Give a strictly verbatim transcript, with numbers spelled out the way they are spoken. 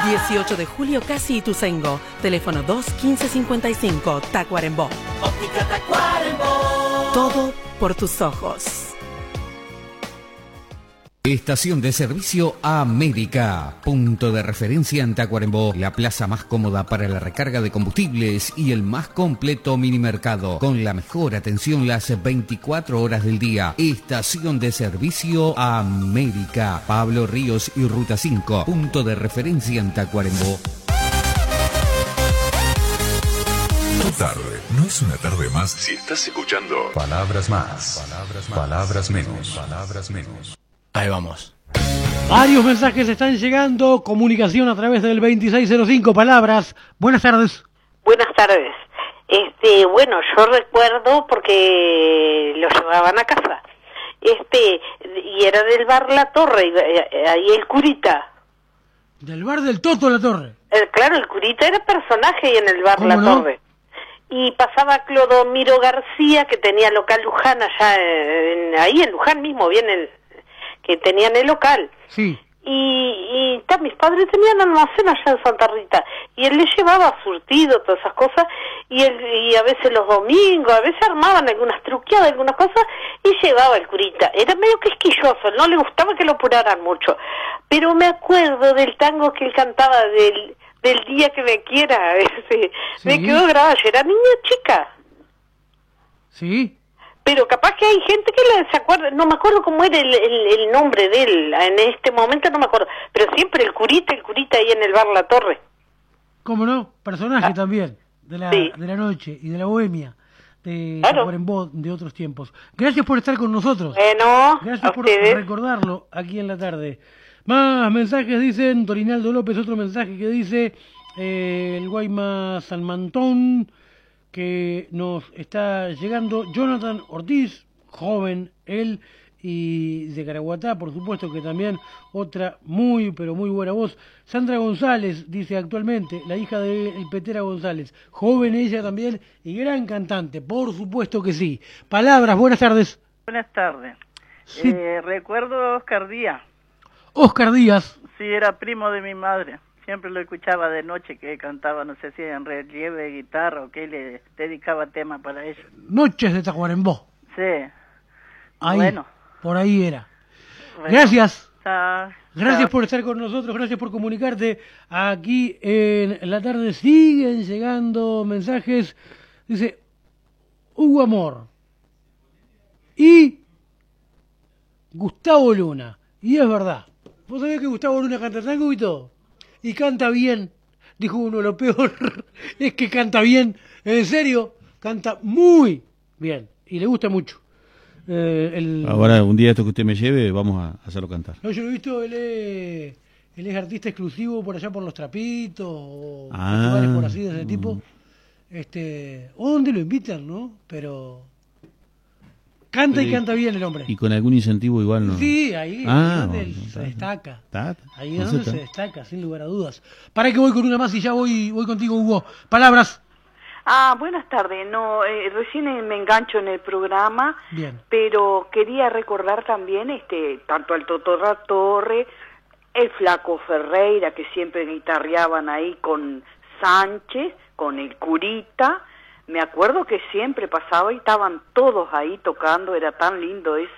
dieciocho de julio, Casi Ituzaingó. Teléfono dos quince cincuenta y cinco, Tacuarembó. Óptica Tacuarembó. Todo por tus ojos. Estación de servicio América, punto de referencia en Tacuarembó, la plaza más cómoda para la recarga de combustibles y el más completo minimercado, con la mejor atención las veinticuatro horas del día. Estación de servicio América, Pablo Ríos y Ruta cinco, punto de referencia en Tacuarembó. Tu tarde no es una tarde más si estás escuchando Palabras Más, Palabras Más, Palabras Menos, Palabras Menos. Ahí vamos. Varios mensajes están llegando. Comunicación a través del veintiséis cero cinco. Palabras. Buenas tardes. Buenas tardes. Este, bueno, yo recuerdo porque lo llevaban a casa. Este, y era del bar La Torre, ahí el curita. Del bar del Toto La Torre. El, claro, el curita era personaje ahí en el bar La no? Torre. Y pasaba Clodomiro García, que tenía local Luján allá, en, ahí en Luján mismo, bien el... que tenían el local. Sí. Y, y ta, mis padres tenían almacén allá en Santa Rita. Y él le llevaba surtido, todas esas cosas. Y él, y a veces los domingos, a veces armaban algunas truqueadas, algunas cosas, y llevaba el curita. Era medio quisquilloso, no le gustaba que lo apuraran mucho. Pero me acuerdo del tango que él cantaba del, del Día que me quiera. Ese, sí. Me quedó grabado, yo era niña chica. Sí. Pero capaz que hay gente que le se acuerda, no me acuerdo cómo era el, el, el nombre de él, en este momento no me acuerdo, pero siempre el curita, el curita ahí en el bar La Torre. ¿Cómo no? Personaje ah, también, de la, sí. de la noche y de la bohemia, de claro. Tacuarembó, de otros tiempos. Gracias por estar con nosotros. Bueno, Gracias por ustedes. recordarlo aquí en la tarde. Más mensajes dicen, Torinaldo López, otro mensaje que dice, eh, el Guayma San Mantón, que nos está llegando Jonathan Ortiz, joven, él, y de Caraguatá, por supuesto que también otra muy, pero muy buena voz. Sandra González, dice actualmente, la hija de El Petera González, joven ella también y gran cantante, por supuesto que sí. Palabras, buenas tardes. Buenas tardes. Sí. Eh, recuerdo a Oscar Díaz. Oscar Díaz. Sí, era primo de mi madre. Siempre lo escuchaba de noche que cantaba, no sé si en relieve de guitarra o que le dedicaba temas para ella. Noches de Tacuarembó. Sí. Ahí, bueno. Por ahí era. Bueno. Gracias. Ah, gracias ah. por estar con nosotros, gracias por comunicarte. Aquí en la tarde siguen llegando mensajes. Dice, Hugo Amor y Gustavo Luna. Y es verdad. ¿Vos sabías que Gustavo Luna canta tango y todo? Y canta bien, dijo uno, lo peor es que canta bien, en serio, canta muy bien, y le gusta mucho. Eh, el... Ahora, un día esto que usted me lleve, vamos a hacerlo cantar. No, yo lo he visto, él es, él es artista exclusivo por allá por Los Trapitos, o ah, festivales por así de ese tipo, este, o donde lo invitan, ¿no? Pero... Canta y canta bien el hombre. Y con algún incentivo igual no. Sí, ahí, ah, ahí es donde no, él no, se no, destaca. Ta, ta, ahí no es donde sé, se destaca, sin lugar a dudas. Para que voy con una más y ya voy voy contigo, Hugo. Palabras. Ah, buenas tardes. No, eh, recién me engancho en el programa. Bien. Pero quería recordar también, este, tanto al Toto La Torre, el Flaco Ferreira, que siempre guitarreaban ahí con Sánchez, con el Curita. Me acuerdo que siempre pasaba y estaban todos ahí tocando, era tan lindo eso.